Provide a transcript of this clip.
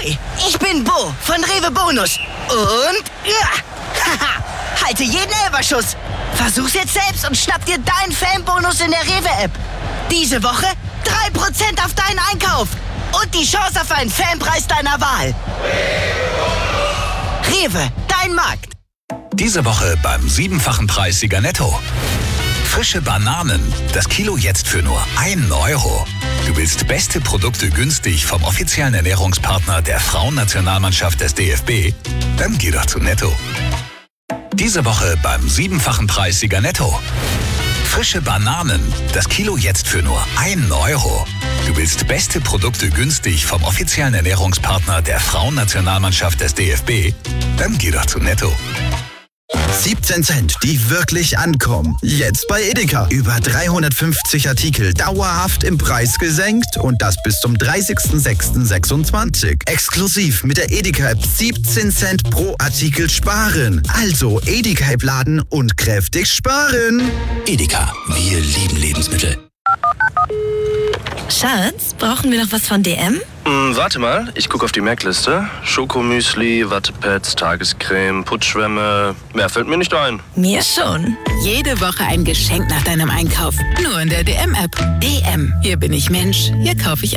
Hi, ich bin Bo von Rewe Bonus. Und halte jeden Elberschuss. Versuch's jetzt selbst und schnapp dir deinen Fanbonus in der Rewe-App. Diese Woche 3% auf deinen Einkauf. Und die Chance auf einen Fanpreis deiner Wahl. Rewe, dein Markt. Diese Woche beim 7-fachen Preis Sieger Netto. Frische Bananen, das Kilo jetzt für nur 1 Euro. Du willst beste Produkte günstig vom offiziellen Ernährungspartner der Frauennationalmannschaft des DFB? Dann geh doch zu Netto. Diese Woche beim 7-fachen Preis Sieger Netto. Frische Bananen, das Kilo jetzt für nur 1 Euro. Du willst beste Produkte günstig vom offiziellen Ernährungspartner der Frauennationalmannschaft des DFB? Dann geh doch zu Netto. 17 Cent, die wirklich ankommen. Jetzt bei Edeka. Über 350 Artikel dauerhaft im Preis gesenkt und das bis zum 30.06.26. Exklusiv mit der Edeka-App 17 Cent pro Artikel sparen. Also Edeka-App laden und kräftig sparen. Edeka, wir lieben Lebensmittel. Schatz, brauchen wir noch was von DM? Warte mal, ich gucke auf die Merkliste. Schokomüsli, Wattepads, Tagescreme, Putzschwämme. Mehr fällt mir nicht ein. Mir schon. Jede Woche ein Geschenk nach deinem Einkauf. Nur in der DM-App. DM, hier bin ich Mensch, hier kaufe ich